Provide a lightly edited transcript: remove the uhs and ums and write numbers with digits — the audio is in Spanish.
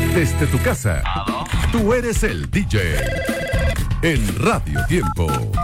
Desde tu casa, tú eres el DJ. En Radio Tiempo.